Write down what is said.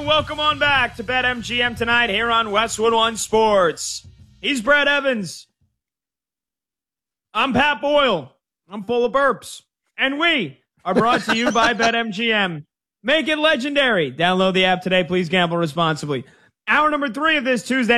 welcome on back to BetMGM tonight here on Westwood One Sports. He's Brett Evans. I'm Pat Boyle. I'm full of burps. And we are brought to you by BetMGM. Make it legendary. Download the app today. Please gamble responsibly. Hour number 3 of this Tuesday